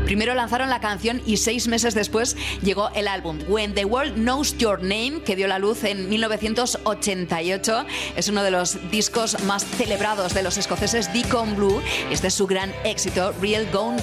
Primero lanzaron la canción y 6 meses después llegó el álbum When the World Knows Your Name, que dio la luz en 1988. Es uno de los discos más celebrados de los escoceses Deacon Blue. Este es su gran éxito, Real Gone